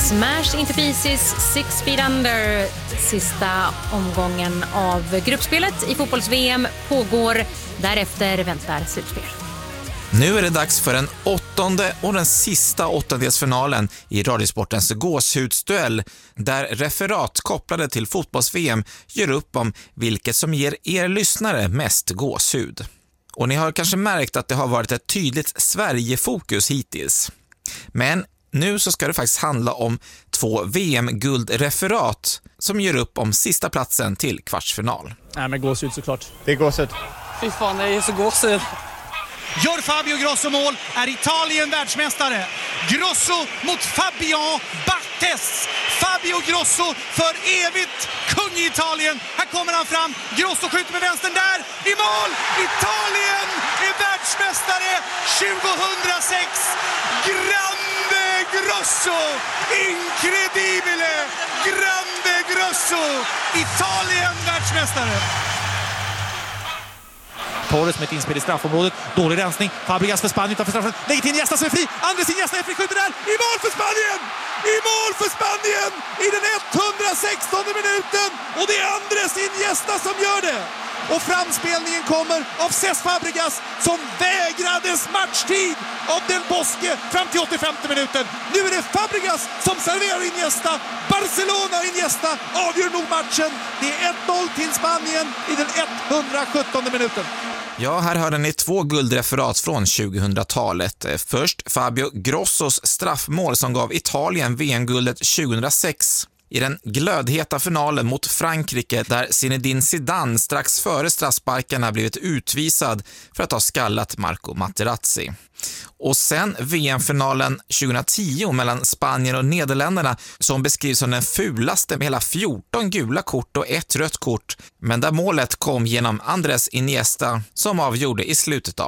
Smash into pieces, 6 feet under. Sista omgången av gruppspelet i fotbolls-VM pågår. Därefter väntar slutspel. Nu är det dags för den 8:e och den sista åttondelsfinalen i Radiosportens gåshudsduell, där referat kopplade till fotbolls-VM gör upp om vilket som ger er lyssnare mest gåshud. Och ni har kanske märkt att det har varit ett tydligt Sverige-fokus hittills. Men nu så ska det faktiskt handla om 2 VM-guldreferat som gör upp om sista platsen till kvartsfinal. Nej, men gåshud såklart. Det är gåshud. Fy fan, det är så gåshud. Gör Fabio Grosso mål, är Italien världsmästare. Grosso mot Fabian Barthez. Fabio Grosso för evigt kung i Italien. Här kommer han fram. Grosso skjuter med vänstern där. I mål! Italien är världsmästare 2006. Grande Grosso! Incredibile! Grande Grosso! Italien världsmästare. Torres med ett inspel i straffområdet. Dålig rensning. Fabregas för Spanien utanför straffen. Lägger till Iniesta som är fri. Andres Iniesta är fri. Skjuter där. I mål för Spanien! I mål för Spanien! I den 116:e minuten. Och det är Andres Iniesta som gör det. Och framspelningen kommer av Cesc Fabregas som vägrades matchtid av Del Bosque fram till 85:e minuten. Nu är det Fabregas som serverar Iniesta. Barcelona Iniesta avgör nog matchen. Det är 1-0 till Spanien i den 117:e minuten. Ja, här hörde ni 2 guldreferat från 2000-talet. Först Fabio Grossos straffmål som gav Italien VM-guldet 2006. I den glödheta finalen mot Frankrike där Zinedine Zidane strax före straffsparkarna blivit utvisad för att ha skallat Marco Materazzi. Och sen VM-finalen 2010 mellan Spanien och Nederländerna som beskrivs som den fulaste med hela 14 gula kort och 1 rött kort, men där målet kom genom Andres Iniesta som avgjorde i slutet av